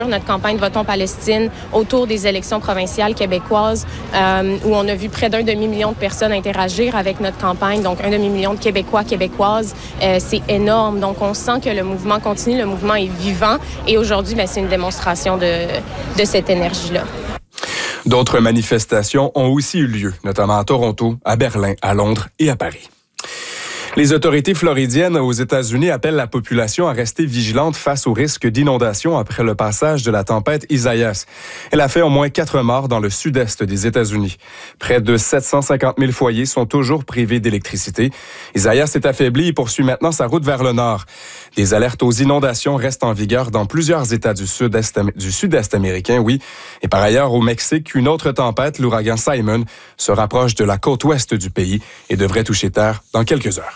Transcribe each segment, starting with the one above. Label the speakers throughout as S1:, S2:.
S1: Notre campagne Votons Palestine autour des élections provinciales québécoises où on a vu près d'un demi-million de personnes interagir avec notre campagne, donc un demi-million de Québécois, Québécoises. C'est énorme. Donc, on sent que le mouvement continue, le mouvement est vivant et aujourd'hui, c'est une démonstration de cette énergie-là.
S2: D'autres manifestations ont aussi eu lieu, notamment à Toronto, à Berlin, à Londres et à Paris. Les autorités floridiennes aux États-Unis appellent la population à rester vigilante face au risque d'inondation après le passage de la tempête Isaias. Elle a fait au moins 4 morts dans le sud-est des États-Unis. Près de 750 000 foyers sont toujours privés d'électricité. Isaias s'est affaibli et poursuit maintenant sa route vers le nord. Des alertes aux inondations restent en vigueur dans plusieurs États du sud-est américain, oui. Et par ailleurs, au Mexique, une autre tempête, l'ouragan Simon, se rapproche de la côte ouest du pays et devrait toucher terre dans quelques heures.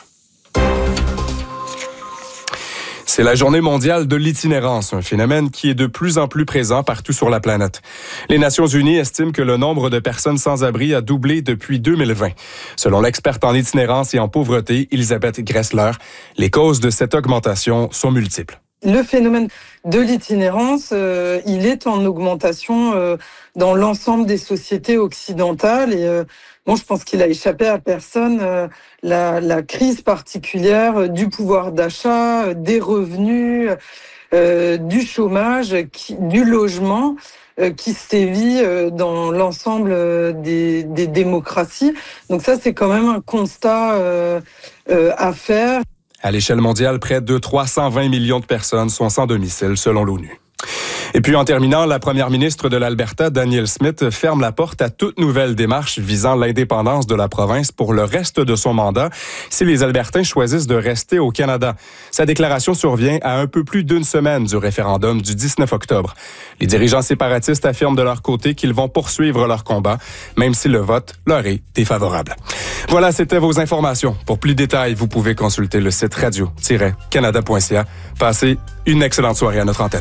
S2: C'est la journée mondiale de l'itinérance, un phénomène qui est de plus en plus présent partout sur la planète. Les Nations unies estiment que le nombre de personnes sans abri a doublé depuis 2020. Selon l'experte en itinérance et en pauvreté, Elisabeth Gressler, les causes de cette augmentation sont multiples.
S3: Le phénomène de l'itinérance, il est en augmentation dans l'ensemble des sociétés occidentales et je pense qu'il a échappé à personne la crise particulière du pouvoir d'achat, des revenus, du chômage, du logement qui sévit dans l'ensemble des démocraties. Donc ça, c'est quand même un constat à faire.
S2: À l'échelle mondiale, près de 320 millions de personnes sont sans domicile, selon l'ONU. Et puis, en terminant, la première ministre de l'Alberta, Danielle Smith, ferme la porte à toute nouvelle démarche visant l'indépendance de la province pour le reste de son mandat si les Albertains choisissent de rester au Canada. Sa déclaration survient à un peu plus d'une semaine du référendum du 19 octobre. Les dirigeants séparatistes affirment de leur côté qu'ils vont poursuivre leur combat, même si le vote leur est défavorable. Voilà, c'était vos informations. Pour plus de détails, vous pouvez consulter le site radio-canada.ca. Passez une excellente soirée à notre antenne.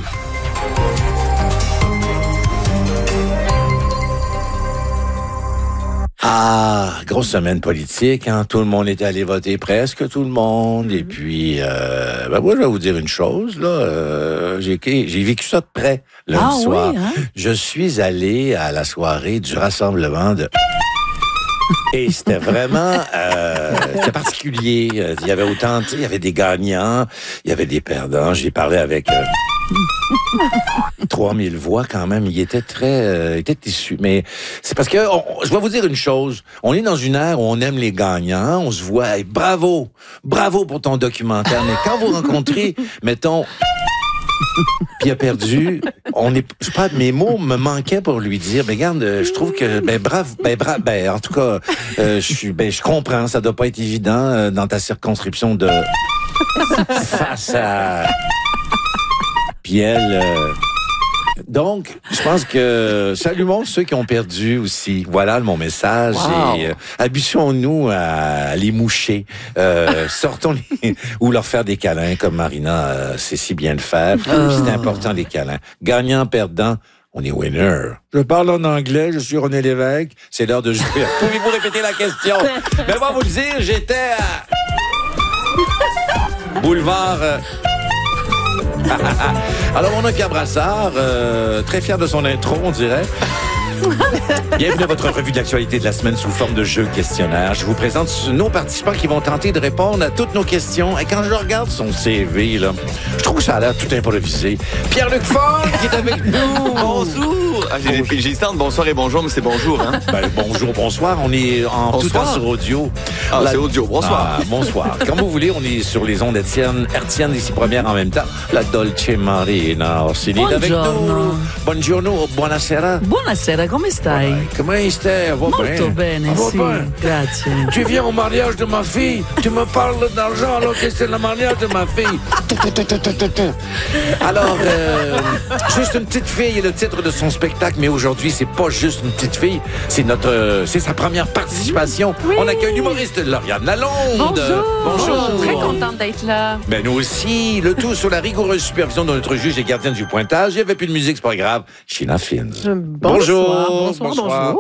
S4: Ah, grosse semaine politique, hein. Tout le monde est allé voter, presque tout le monde. Et puis, moi, je vais vous dire une chose, là. J'ai vécu ça de près lundi soir. Oui, hein? Je suis allé à la soirée du rassemblement de... Et c'était vraiment c'était particulier. Il y avait autant, il y avait des gagnants, il y avait des perdants. J'ai parlé avec 3000 voix quand même. Il était il était déçu. Mais c'est parce que je vais vous dire une chose. On est dans une ère où on aime les gagnants. On se voit, hey, bravo pour ton documentaire. Mais quand vous rencontrez, mettons, puis il a perdu. Je sais pas, mes mots me manquaient pour lui dire, regarde, je trouve que, en tout cas, je comprends, ça doit pas être évident dans ta circonscription de face à. Puis elle. Donc, je pense que saluons ceux qui ont perdu aussi. Voilà mon message. Wow. Et habituons-nous à les moucher. Sortons-les ou leur faire des câlins comme Marina sait si bien le faire. C'est important, les câlins. Gagnant, perdant, on est winner. Je parle en anglais, je suis René Lévesque. C'est l'heure de jouer. Pouvez-vous répéter la question? Mais moi, vous le dire, j'étais à Boulevard... Alors, on a Pierre Brassard, très fier de son intro, on dirait. Bienvenue à votre revue de l'actualité de la semaine sous forme de jeu questionnaire. Je vous présente nos participants qui vont tenter de répondre à toutes nos questions. Et quand je regarde son CV, là, je trouve que ça a l'air tout improvisé. Pierre-Luc Fort qui est avec nous.
S5: Bonjour. J'ai hésité entre bonsoir et bonjour, mais c'est bonjour. Hein?
S4: Bonjour, bonsoir. On est en tout temps sur audio.
S5: C'est audio. Bonsoir.
S4: Bonsoir. Comme vous voulez, on est sur les ondes hertziennes ici première en même temps. La Dolce Marina Orsini est avec nous. Buongiorno, buonasera.
S6: Buonasera, come stai?
S4: Comment stai?
S6: Molto bene, sì, grazie.
S4: Tu viens au mariage de ma fille, tu me parles d'argent alors que c'est le mariage de ma fille. Alors, juste une petite fille est le titre de son spectacle, mais aujourd'hui, c'est pas juste une petite fille, c'est sa première participation. Oui. On accueille l'humoriste Lauriane Lalonde.
S7: Bonjour. Très contente d'être là.
S4: Ben nous aussi, le tout sous la rigoureuse supervision de notre juge et gardien du pointage. Il n'y avait plus de musique, c'est pas grave. Sheena Fins. Bonjour.
S6: Bonjour.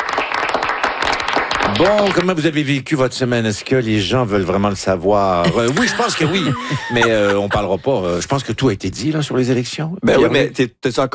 S4: Bon, comment vous avez vécu votre semaine? Est-ce que les gens veulent vraiment le savoir? Oui, je pense que oui. Mais on parlera pas. Je pense que tout a été dit là sur les élections.
S5: Ben oui, mais t'es encore